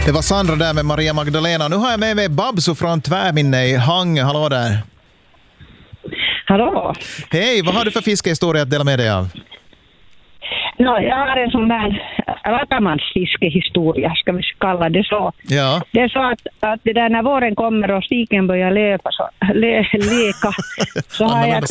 Det var Sandra där med Maria Magdalena. Nu har jag med mig Babso från Tvärminne i Hangö. Hallå där. Hallå. Hej, vad har du för fiskehistoria att dela med dig av? Jag har en sån där rakammans-fiskehistoria, ska vi kalla det så. Ja. Det är så att det där när våren kommer och stiken börjar leka så har jag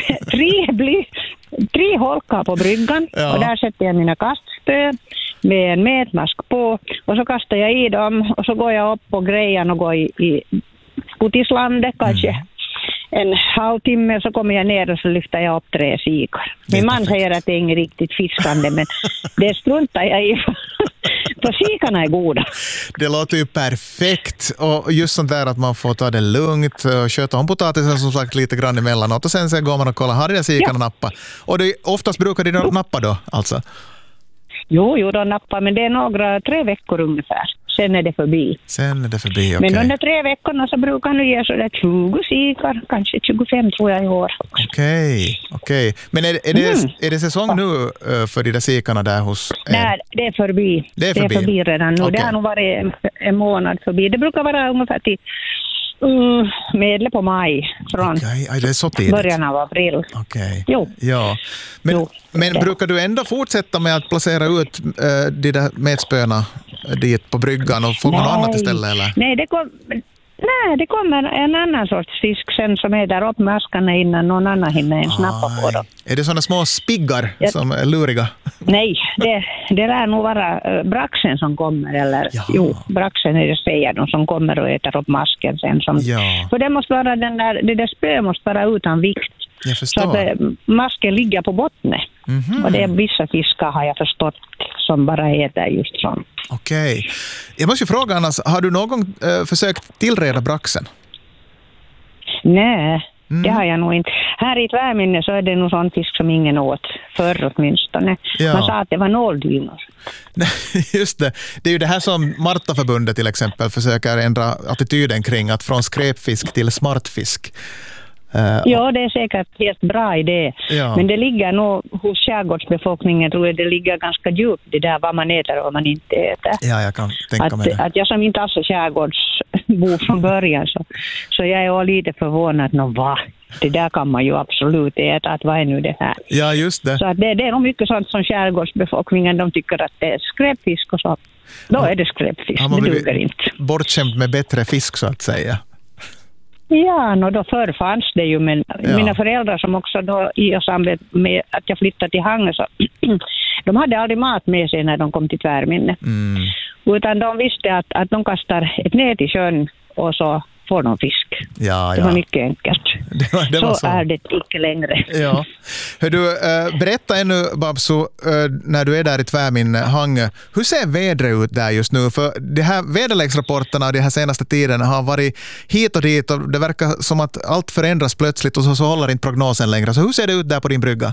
tre holkar på bryggan. Ja. Och där sätter jag mina kastspö med en metmask på och så kastar jag i dem och så går jag upp på grejen och går i Putislandet kanske. En halvtimme så kommer jag ner och så lyfter jag upp 3 sikor. Min man säger att det är inget riktigt fiskande, men det struntar jag i. För sikarna är goda. Det låter ju perfekt. Och just sånt där att man får ta det lugnt och köta om potatisen som sagt lite grann emellanåt. Och sen går man och kollar, har de sikarna nappa? Och oftast brukar de nappa då alltså? Jo, de nappar, men det är 3 veckor ungefär. Sen är det förbi. Okay. Men under 3 veckorna så brukar nu ge sådär 20 sikar, kanske 25 tror jag i år. Okej. Men är det säsong nu för de där sikarna där hos er? Nej, det är förbi. Det är förbi redan nu. Okay. Det har nog varit en månad förbi. Det brukar vara ungefär till medel på maj från det är så tidigt. Början av april. Okej. Jo. Ja. Men brukar du ändå fortsätta med att placera ut de där metspöna dit på bryggan och få något annat istället? Eller? Nej, det kommer en annan sorts fisk sen som är där uppe med askarna innan någon annan hinner en snappa på dem. Är det sådana små spiggar som är luriga? Nej, det är nog bara braxen som kommer. Eller, braxen är det säger de som kommer och äter upp masken sen. För det måste vara det där spö måste vara utan vikt. Så att masken ligger på botten. Och det är vissa fiskar har jag förstått som bara äter just sånt. Okej. Jag måste ju fråga annars, har du någon gång försökt tillreda braxen? Nej, det har jag nog inte. Här i Tvärminne så är det nog sån fisk som ingen åt förr åtminstone. Ja. Man sa att det var nåldynor. Just det. Det är ju det här som Martaförbundet till exempel försöker ändra attityden kring, att från skräpfisk till smartfisk. Ja, det är säkert helt bra idé. Ja. Men det ligger nog hos skärgårdsbefolkningen, tror jag det ligger ganska djupt det där vad man äter och vad man inte äter. Ja, jag kan tänka mig det. Att jag som inte alls är skärgårdsbo från början så jag är lite förvånad. Det där kan man ju absolut äta, att vad är nu det här? Ja, just det. Så att det är nog mycket sånt som skärgårdsbefolkningen, de tycker att det är skräpfisk och så. Då är det skräpfisk, det duger inte. Bortskämt med bättre fisk så att säga. Ja, då förr fanns det ju, men mina föräldrar som också då i samband med att jag flyttade till Hangö så de hade aldrig mat med sig när de kom till Tvärminne. Utan de visste att de kastar ett nät i sjön och så får de fisk. Ja. Det var mycket enkelt. Det var så är det inte längre. Ja. Hör du, berätta ännu Babso, när du är där i Tvärminne, Hangö, hur ser vädret ut där just nu? För de här väderleksrapporterna de här senaste tiden har varit hit och dit och det verkar som att allt förändras plötsligt och så håller inte prognosen längre. Så hur ser det ut där på din brygga?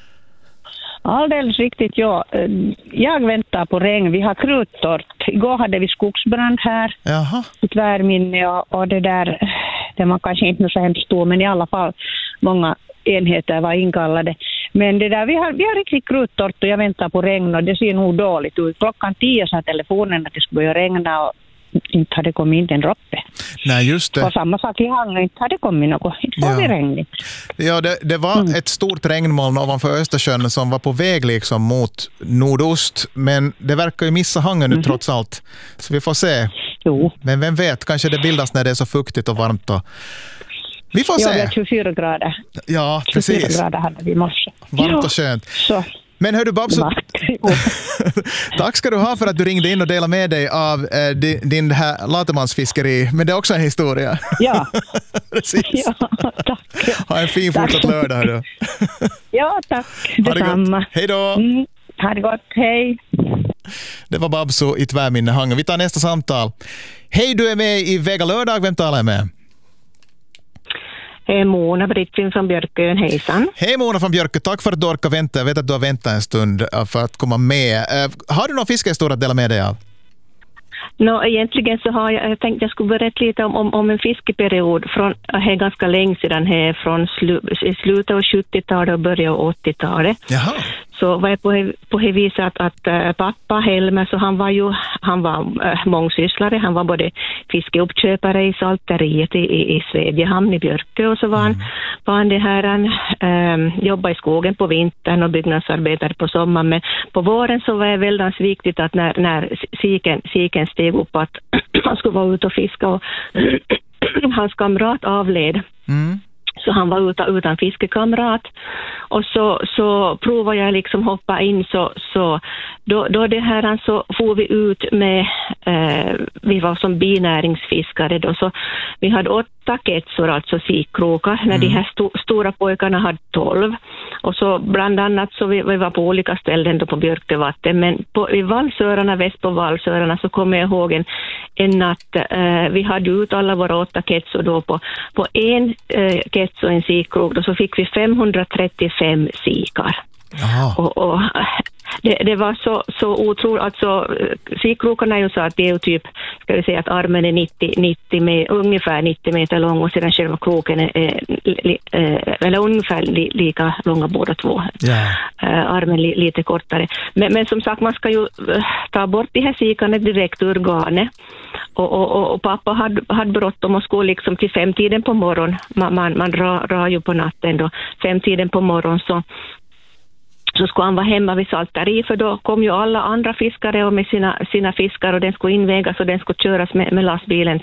Alldeles riktigt, ja. Jag väntar på regn. Vi har kruttorrt. Igår hade vi skogsbrand här. Jaha. I Tvärminne och det var kanske inte så hemskt stor, men i alla fall många enheter var inkallade. Men det där, vi har riktigt kruttorrt och jag väntar på regn och det ser nog dåligt ut. 10:00 sa telefonen att det skulle börja regna och inte hade kommit in en droppe. Nej, just det. Och samma sak i Hangö, inte hade kommit något. Inte får vi regn. Ja, det var ett stort regnmoln ovanför Östersjön som var på väg liksom mot nordost. Men det verkar ju missa Hangö nu trots allt. Så vi får se. Jo. Men vem vet, kanske det bildas när det är så fuktigt och varmt. Vi får se. Ja, det är 24 grader. Ja, precis. 24 grader hade vi i morse. Varmt och skönt. Så. Men hör du Babso, tack ska du ha för att du ringde in och delade med dig av din här latemansfiskeri. Men det är också en historia. Ja. Precis. Ja, tack. Ha en fin fortsatt lördag. Hördu. Ja, tack. Detsamma. Hej då. Ha det gott. Hej. Det var Babso i Tvärminne Hangö. Vi tar nästa samtal. Hej, du är med i Vega lördag. Vem talar jag med? Mona Brittin från Björkön, hejsan. Hej Mona från Björkö, tack för att du orkar vänta. Jag vet att du har väntat en stund för att komma med. Har du någon fiskehistoria att dela med dig av? Egentligen så har jag tänkt att jag skulle berätta lite om en fiskeperiod från ganska länge sedan här, från slutet av 70-talet och början av 80-talet. Jaha. så var jag på det viset att pappa Helmer, så han var mångsysslare. Han var både fiskeuppköpare i salteriet i Svedjehamn i Björkö, och så var han det här, jobba i skogen på vintern och byggnadsarbetare på sommaren. Men på våren så var det väldigt viktigt att när siken steg upp att han skulle vara ute och fiska, och hans kamrat avled. Så han var utan fiskekamrat, och så provade jag liksom hoppa in, så då det här så får vi ut med vi var som binäringsfiskare då, så vi hade 8 ketsor, alltså sikkrokar, när de här stora pojkarna hade 12, och så bland annat så vi var på olika ställen då på Björkövatten, men i Valsörarna, väst på Valsörarna, så kommer jag ihåg en natt vi hade ut alla våra 8 ketsor då på en kets och en sikkrok, då så fick vi 535 sikar. Och det var så otroligt, alltså sikrokarna är ju så att det är ju typ, ska vi säga att armen är 90 med ungefär 90 meter lång, och sedan själva kroken är eller ungefär lika långa båda två. Armen lite kortare. Men som sagt, man ska ju ta bort de här sikarna direkt ur garnet. Och pappa hade bråttom och skulle liksom till 5-tiden på morgon. Man drar ju på natten då. 5-tiden på morgon så skulle han vara hemma vid salteri, för då kom ju alla andra fiskare och med sina fiskar, och den skulle invägas och den skulle köras med lastbilen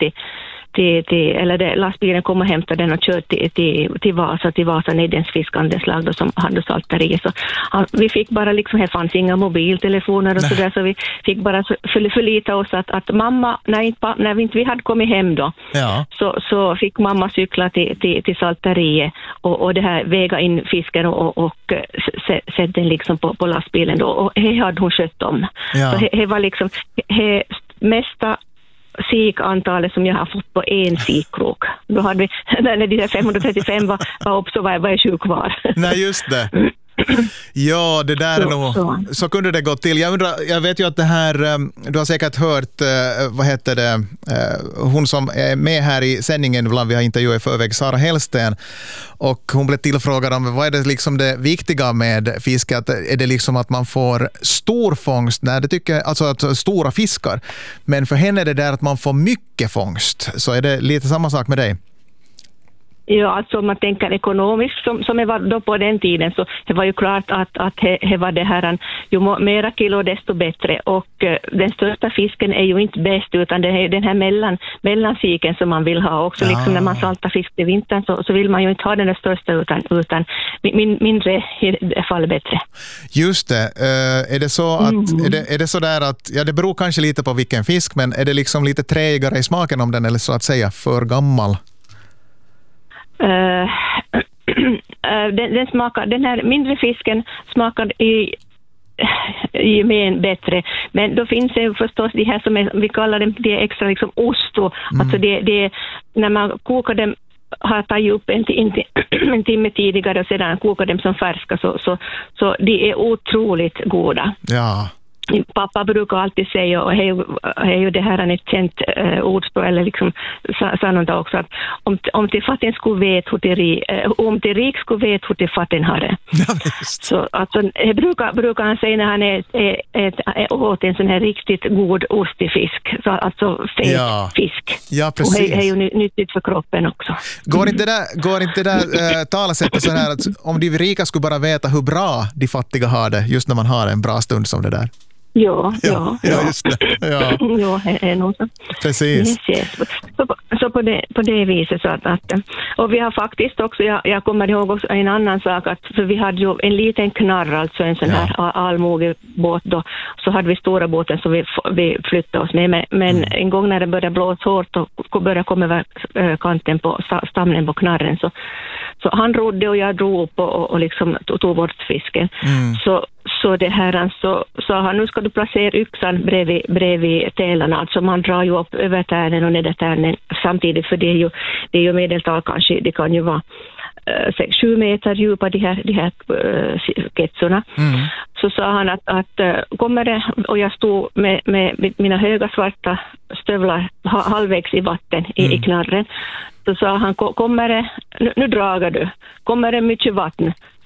eller lastbilen kom och hämtade den och körde till Vasa Nedens fiskandeslag då, som hade salteri. Så vi fick bara liksom, här fanns inga mobiltelefoner och sådär, så vi fick bara förlita oss att mamma, när vi inte hade kommit hem då, så fick mamma cykla till salteriet och det här väga in fisken och sätta den liksom på lastbilen då, och det hade hon skött om. Så det var liksom det mesta sikantalet som jag har fått på en sikkrok. Då hade vi, när de 535 var upp, så var jag 7 kvar. Nej, just det. Ja, det där är nog... Så kunde det gå till. Jag vet ju att det här... Du har säkert hört, hon som är med här i sändningen, ibland vi har intervjuat i förväg, Sara Hellsten, och hon blev tillfrågad om vad är det liksom det viktiga med fiske, att är det liksom att man får stor fångst, alltså att stora fiskar, men för henne är det där att man får mycket fångst. Så är det lite samma sak med dig? Ja, alltså om man tänker ekonomiskt som det var då på den tiden, så det var ju klart att det var det här, ju mera kilo desto bättre, och den största fisken är ju inte bäst, utan det är den här mellansiken som man vill ha också. Liksom när man saltar fisk i vintern så vill man ju inte ha den största utan mindre i fall bättre. Just det. Är det så att är det så där att, ja, det beror kanske lite på vilken fisk, men är det liksom lite träigare i smaken om den, eller så att säga för gammal? Den här mindre fisken smakar i gemen bättre, men då finns det förstås de här som vi kallar dem, det är extra liksom ost, alltså det när man kokar dem, har tagit upp en timme tidigare och sedan kokar dem som färska, så de är otroligt goda. Ja. Pappa brukar alltid säga, och är ju det här ett känt ordspråk, eller liksom sa någon dag också, att om till fatten skulle veta om till rik skulle veta hur till fatten har det. Ja, så alltså, brukar han säga när han åt en sån här riktigt god ostig fisk, så alltså fet fisk. Ja, precis. Och det är ju nyttigt för kroppen också. Går inte det där talesättet så här att om de rika skulle bara veta hur bra de fattiga har det just när man har en bra stund som det där? Ja, just det. Ja, är nog så. Precis. Yes. Så på det viset så att och vi har faktiskt också, jag kommer ihåg också en annan sak, att för vi hade ju en liten knarr, alltså en sån här allmogebåt då, så hade vi stora båten som vi flyttade oss med, men en gång när det började blåsa hårt och började komma över kanten på stammen på knarren, så han rodde och jag drog upp och liksom tog bort fisken. Så det här, så sa han, nu ska du placera yxan bredvid tälarna, alltså man drar ju upp över tärnen och nedertärnen samtidigt, för det är ju medeltal kanske, det kan ju vara 7 meter djupa de här ketsorna. Så sa han att kommer det, och jag stod med mina höga svarta stövlar halvvägs i vatten i knarren, så sa han, kommer det, nu dragar du, kommer det mycket vatten,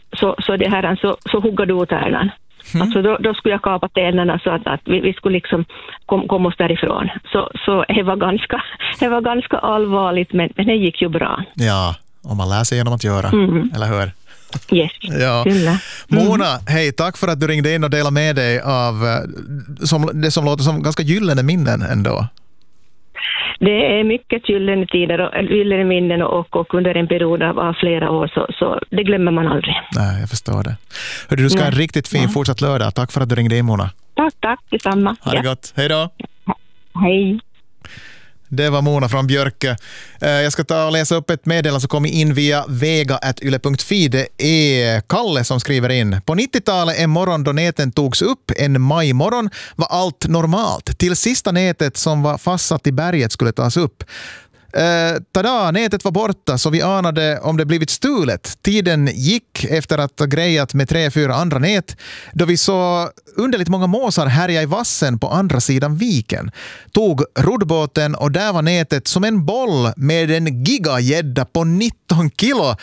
så det här så hugga du ut ärnan. Alltså då skulle jag kapa tänderna så att vi skulle liksom komma oss därifrån. Så det var ganska allvarligt, men det gick ju bra. Ja, om man lär sig genom att göra, eller hur? Yes, ja. Mona, hej, tack för att du ringde in och delade med dig av det som låter som ganska gyllene minnen ändå. Det är mycket gyllene minnen och under en period av flera år så det glömmer man aldrig. Nej, jag förstår det. Hörde, du ska ha en riktigt fin fortsatt lördag. Tack för att du ringde in, Mona. Tack, detsamma. Ha det gott. Hej då. Hej. Det var Mona från Björke. Jag ska ta och läsa upp ett meddelande som kom in via vega@yle.fi. Det är Kalle som skriver in. På 90-talet en morgon då näten togs upp, en majmorgon, var allt normalt. Till sista nätet som var fastsatt i berget skulle tas upp. Tada, nätet var borta så vi anade om det blivit stulet. Tiden gick efter att ha grejat med 3-4 andra nät då vi så underligt många måsar härja i vassen på andra sidan viken. Tog roddbåten och där var nätet som en boll med en gigagädda på 19 kilo